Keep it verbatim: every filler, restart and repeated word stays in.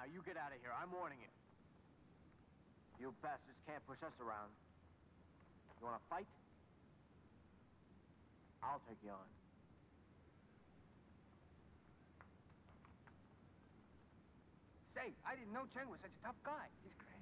Now, you get out of here. I'm warning you. You bastards can't push us around. You want to fight? I'll take you on. Say, I didn't know Cheng was such a tough guy. He's crazy.